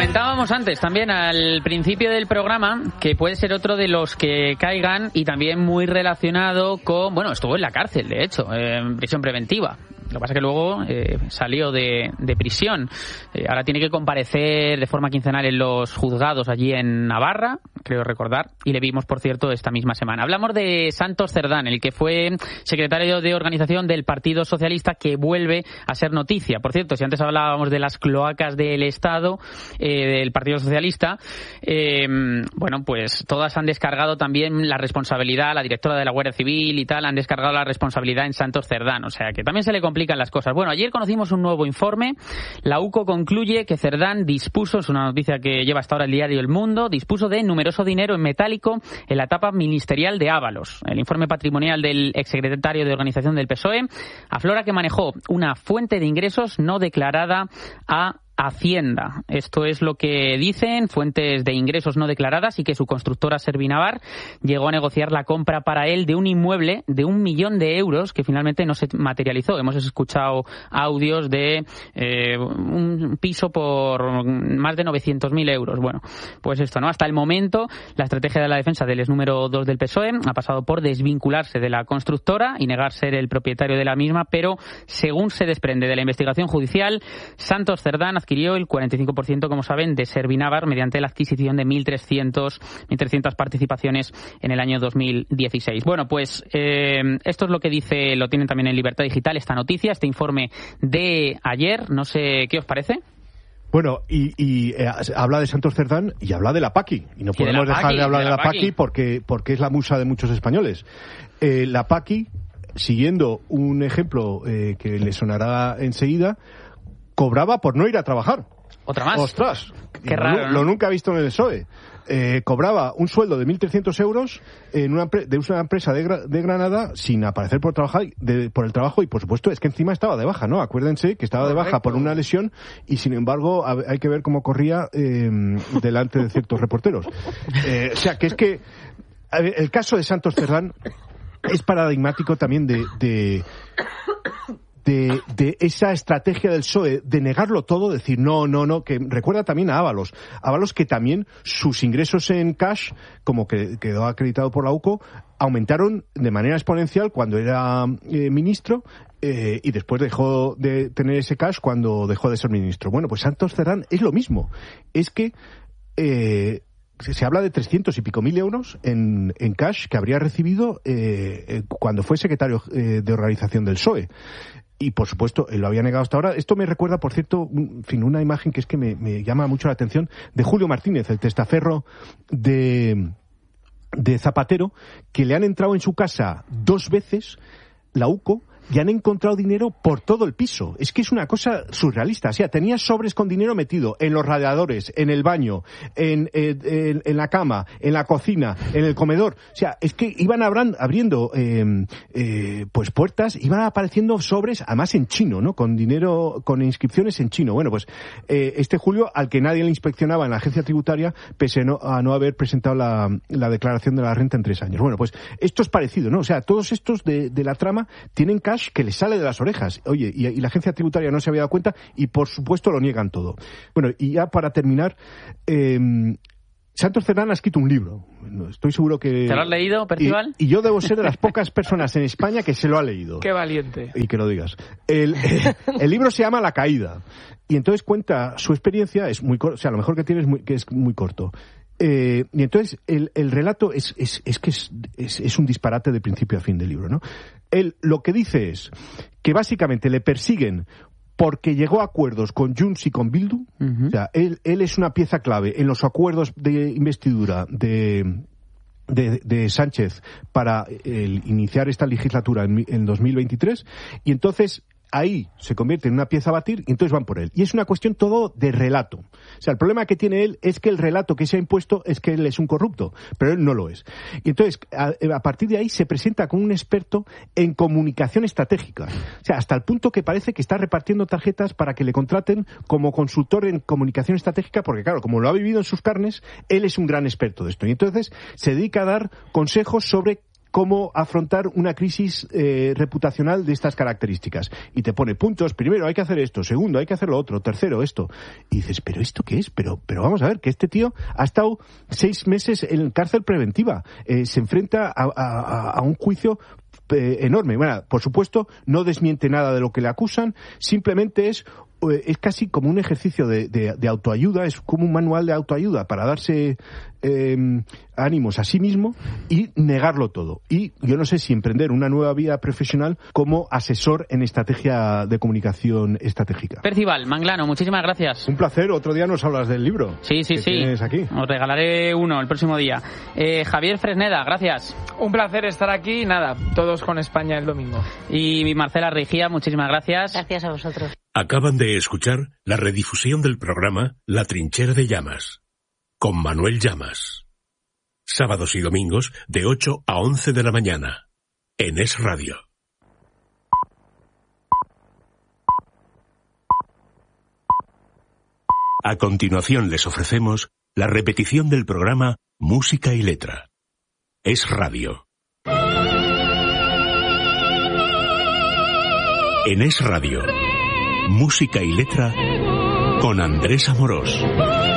comentábamos antes, también al principio del programa, que puede ser otro de los que caigan y también muy relacionado con... Bueno, estuvo en la cárcel, de hecho, en prisión preventiva. Lo que pasa es que luego salió de prisión. Ahora tiene que comparecer de forma quincenal en los juzgados allí en Navarra, creo recordar, y le vimos, por cierto, esta misma semana. Hablamos de Santos Cerdán, el que fue secretario de organización del Partido Socialista, que vuelve a ser noticia. Por cierto, si antes hablábamos de las cloacas del Estado, del Partido Socialista, bueno, pues todas han descargado también la responsabilidad, la directora de la Guardia Civil y tal, han descargado la responsabilidad en Santos Cerdán. O sea, que también se le complican las cosas. Bueno, ayer conocimos un nuevo informe. La UCO concluye que Cerdán dispuso, es una noticia que lleva hasta ahora el diario El Mundo, dispuso de numeroso dinero en metálico en la etapa ministerial de Ábalos. El informe patrimonial del exsecretario de Organización del PSOE aflora que manejó una fuente de ingresos no declarada a Hacienda. Esto es lo que dicen fuentes de ingresos no declaradas, y que su constructora Servinavar llegó a negociar la compra para él de un inmueble de 1 millón de euros que finalmente no se materializó. Hemos escuchado audios de un piso por más de 900.000 euros. Bueno, pues esto, ¿no? Hasta el momento, la estrategia de la defensa del ex número 2 del PSOE ha pasado por desvincularse de la constructora y negar ser el propietario de la misma, pero según se desprende de la investigación judicial, Santos Cerdán adquirió el 45%, como saben, de Servinavar mediante la adquisición de 1.300 participaciones en el año 2016. Bueno, pues esto es lo que dice, lo tienen también en Libertad Digital, esta noticia, este informe de ayer. No sé qué os parece. Bueno, y habla de Santos Cerdán y habla de la Paqui. Y no podemos dejar de hablar de la Paqui porque es la musa de muchos españoles. La Paqui, siguiendo un ejemplo que le sonará enseguida, cobraba por no ir a trabajar. ¿Otra más? ¡Ostras! Qué raro, ¿no? Lo nunca he visto en el PSOE. Cobraba un sueldo de 1.300 euros de una empresa de Granada sin aparecer por el trabajo, y por supuesto es que encima estaba de baja, ¿no? Acuérdense que estaba de baja por una lesión y sin embargo hay que ver cómo corría delante de ciertos reporteros. O sea, que es que el caso de Santos Cerdán es paradigmático también de esa estrategia del PSOE de negarlo todo, decir no, que recuerda también a Ábalos, que también sus ingresos en cash, como que quedó acreditado por la UCO, aumentaron de manera exponencial cuando era ministro, y después dejó de tener ese cash cuando dejó de ser ministro. Bueno, pues Santos Cerdán es lo mismo, es que se habla de 300 y pico mil euros en cash que habría recibido cuando fue secretario de organización del PSOE. Y, por supuesto, él lo había negado hasta ahora. Esto me recuerda, por cierto, una imagen que es que me llama mucho la atención, de Julio Martínez, el testaferro de Zapatero, que le han entrado en su casa 2 veces, la UCO, y han encontrado dinero por todo el piso. Es que es una cosa surrealista. O sea, tenía sobres con dinero metido en los radiadores, en el baño, en la cama, en la cocina, en el comedor. O sea, es que iban abriendo pues puertas, iban apareciendo sobres, además en chino, ¿no? Con dinero, con inscripciones en chino. Bueno, pues este Julio, al que nadie le inspeccionaba en la agencia tributaria, pese a no haber presentado la declaración de la renta en 3 años. Bueno, pues esto es parecido, ¿no? O sea, todos estos de la trama tienen cash que les sale de las orejas. Oye, y la agencia tributaria no se había dado cuenta y, por supuesto, lo niegan todo. Bueno, y ya para terminar, Santos Cerdán ha escrito un libro. Estoy seguro que... ¿Te lo has leído, Percival? Y yo debo ser de las pocas personas en España que se lo ha leído. ¡Qué valiente! Y que lo digas. El libro se llama La Caída. Y entonces cuenta su experiencia, es muy corto, o sea, lo mejor que tiene que es muy corto. Y entonces el relato es un disparate de principio a fin del libro, ¿no? Él lo que dice es que básicamente le persiguen porque llegó a acuerdos con Junts y con Bildu. Uh-huh. O sea, él es una pieza clave en los acuerdos de investidura de Sánchez para iniciar esta legislatura en 2023, y entonces ahí se convierte en una pieza a batir y entonces van por él. Y es una cuestión todo de relato. O sea, el problema que tiene él es que el relato que se ha impuesto es que él es un corrupto, pero él no lo es. Y entonces, a partir de ahí se presenta como un experto en comunicación estratégica. O sea, hasta el punto que parece que está repartiendo tarjetas para que le contraten como consultor en comunicación estratégica, porque claro, como lo ha vivido en sus carnes, él es un gran experto de esto. Y entonces se dedica a dar consejos sobre cómo afrontar una crisis reputacional de estas características. Y te pone puntos, primero hay que hacer esto, segundo hay que hacer lo otro, tercero esto. Y dices, ¿pero esto qué es? Pero vamos a ver, que este tío ha estado 6 meses en cárcel preventiva. Se enfrenta a un juicio enorme. Bueno, por supuesto, no desmiente nada de lo que le acusan, simplemente es casi como un ejercicio de autoayuda, es como un manual de autoayuda para darse ánimos a sí mismo y negarlo todo. Y yo no sé si emprender una nueva vida profesional como asesor en estrategia de comunicación estratégica. Percival Manglano, muchísimas gracias. Un placer, otro día nos hablas del libro. Sí. Tienes aquí. Os regalaré uno el próximo día. Javier Fresneda, gracias. Un placer estar aquí, nada, todos con España el domingo. Y Marcela Rigía, muchísimas gracias. Gracias a vosotros. Acaban de escuchar la redifusión del programa La Trinchera de Llamas, con Manuel Llamas. Sábados y domingos de 8 a 11 de la mañana, en Es Radio. A continuación les ofrecemos la repetición del programa Música y Letra. Es Radio. En Es Radio, Música y Letra con Andrés Amorós.